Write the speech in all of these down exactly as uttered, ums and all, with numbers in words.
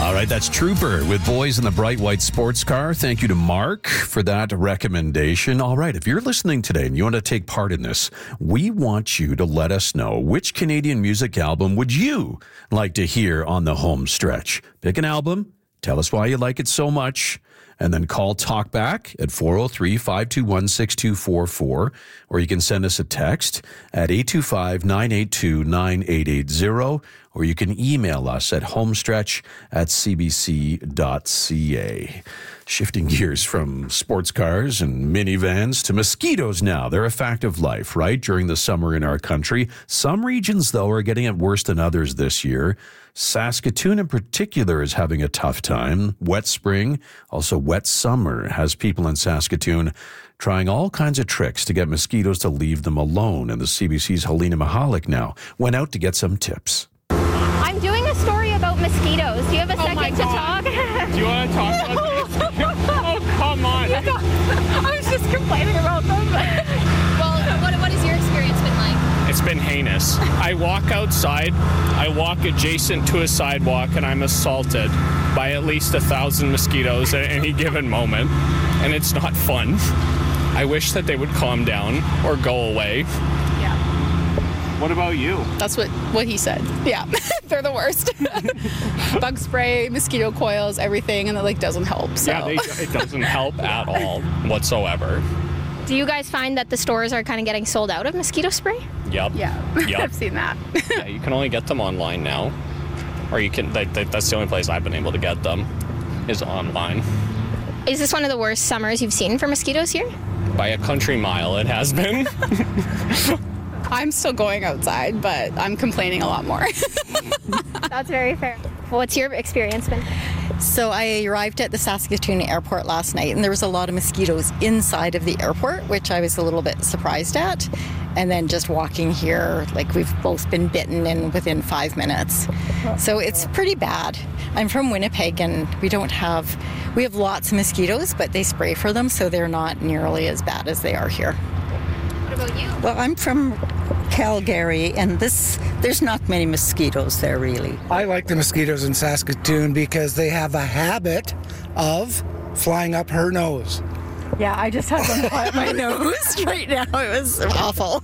All right, that's Trooper with Boys in the Bright White Sports Car. Thank you to Mark for that recommendation. All right, if you're listening today and you want to take part in this, we want you to let us know which Canadian music album would you like to hear on the home stretch. Pick an album, tell us why you like it so much, and then call Talkback at four oh three, five two one, six two four four, or you can send us a text at eight two five, nine eight two, nine eight eight zero, or you can email us at homestretch at c b c dot c a. Shifting gears from sports cars and minivans to mosquitoes now. They're a fact of life, right, during the summer in our country. Some regions, though, are getting it worse than others this year. Saskatoon in particular is having a tough time. Wet spring, also wet summer, has people in Saskatoon trying all kinds of tricks to get mosquitoes to leave them alone. And the C B C's Helena Mahalik now went out to get some tips. I'm doing a story about mosquitoes. Do you have a Oh second my to God. talk? Do you want to talk about this? Oh, come on. I was just complaining about them. Well, what, what has your experience been like? It's been heinous. I walk outside, I walk adjacent to a sidewalk, and I'm assaulted by at least a thousand mosquitoes at any given moment, and it's not fun. I wish that they would calm down or go away. Yeah. What about you? That's what, what he said. Yeah, they're the worst. Bug spray, mosquito coils, everything, and it like doesn't help. So. Yeah, they, it doesn't help at all whatsoever. Do you guys find that the stores are kind of getting sold out of mosquito spray? Yep. Yeah, Yep. I've seen that. Yeah, you can only get them online now, or you can. They, they, that's the only place I've been able to get them, is online. Is this one of the worst summers you've seen for mosquitoes here? By a country mile, it has been. I'm still going outside, but I'm complaining a lot more. That's very fair. What's your experience been? So I arrived at the Saskatoon airport last night, and there was a lot of mosquitoes inside of the airport, which I was a little bit surprised at. And then just walking here, like we've both been bitten in within five minutes. So it's pretty bad. I'm from Winnipeg, and we don't have, we have lots of mosquitoes, but they spray for them, so they're not nearly as bad as they are here. What about you? Well, I'm from Calgary, and this there's not many mosquitoes there, really. I like the mosquitoes in Saskatoon because they have a habit of flying up her nose. Yeah, I just had one fly up my nose right now. It was awful.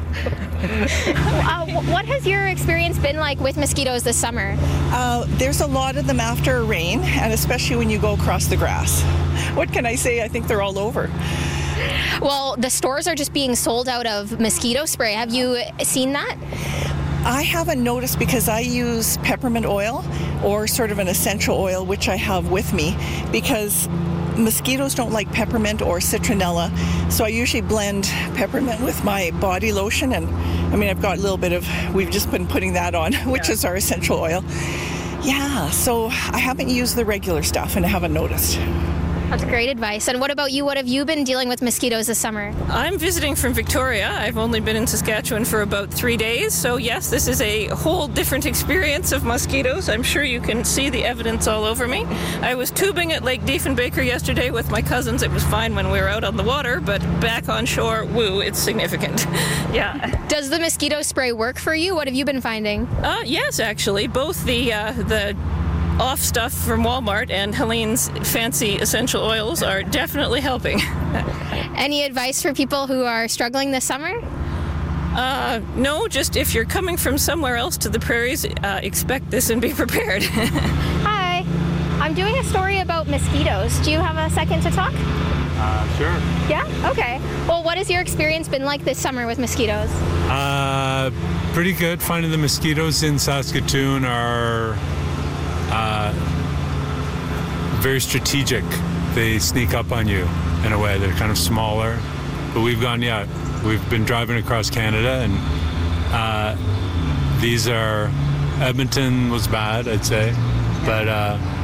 Uh, what has your experience been like with mosquitoes this summer? Uh, there's a lot of them after rain, and especially when you go across the grass. What can I say? I think they're all over. Well, the stores are just being sold out of mosquito spray. Have you seen that? I haven't noticed because I use peppermint oil or sort of an essential oil, which I have with me, because mosquitoes don't like peppermint or citronella. So I usually blend peppermint with my body lotion, and I mean, I've got a little bit of, we've just been putting that on, which yeah. is our essential oil. Yeah, so I haven't used the regular stuff and I haven't noticed. That's great advice. And what about you? What have you been dealing with mosquitoes this summer? I'm visiting from Victoria. I've only been in Saskatchewan for about three days. So yes, this is a whole different experience of mosquitoes. I'm sure you can see the evidence all over me. I was tubing at Lake Diefenbaker yesterday with my cousins. It was fine when we were out on the water, but back on shore, woo, it's significant. Yeah. Does the mosquito spray work for you? What have you been finding? Uh, yes, actually. Both the uh, the off stuff from Walmart and Helene's fancy essential oils are definitely helping. Any advice for people who are struggling this summer? Uh, no, just if you're coming from somewhere else to the prairies, uh, expect this and be prepared. Hi, I'm doing a story about mosquitoes. Do you have a second to talk? Uh, sure. Yeah? Okay. Well, what has your experience been like this summer with mosquitoes? Uh, pretty good. Finding the mosquitoes in Saskatoon are Uh, very strategic. They sneak up on you in a way. They're kind of smaller. But we've gone, yeah, we've been driving across Canada, and uh, these are, Edmonton was bad, I'd say. But uh,